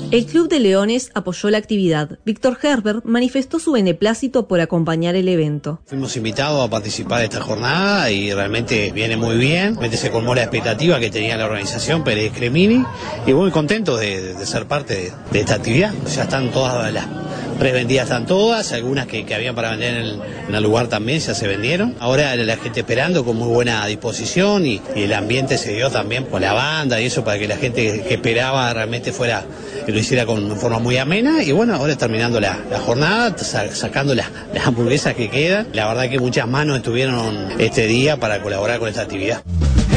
El Club de Leones apoyó la actividad. Víctor Herbert manifestó su beneplácito por acompañar el evento. Fuimos invitados a participar de esta jornada y realmente viene muy bien. Realmente se colmó la expectativa que tenía la organización Pérez Cremini y muy contento de ser parte de esta actividad. Ya están todas las prevendidas, están todas, algunas que habían para vender en el lugar también ya se vendieron. Ahora la gente esperando con muy buena disposición y el ambiente se dio también con la banda y eso para que la gente que esperaba realmente lo hiciera con forma muy amena. Y bueno, ahora terminando la jornada, sacando las hamburguesas que quedan. La verdad que muchas manos estuvieron este día para colaborar con esta actividad.